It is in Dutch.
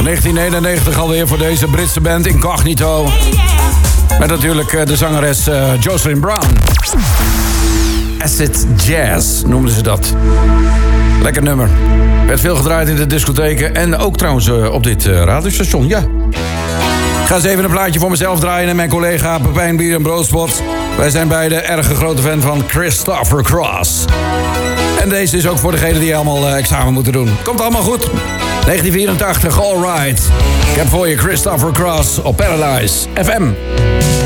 1991 alweer voor deze Britse band Incognito. Met natuurlijk de zangeres Jocelyn Brown. Acid Jazz noemden ze dat. Lekker nummer. Werd veel gedraaid in de discotheken en ook trouwens op dit radiostation, ja. Ik ga eens even een plaatje voor mezelf draaien en mijn collega Pepijn Bier en Broodspot. Wij zijn beide erg grote fan van Christopher Cross. En deze is ook voor degenen die allemaal examen moeten doen. Komt allemaal goed. 1984, All Right. Ik heb voor je Christopher Cross op Paradise FM.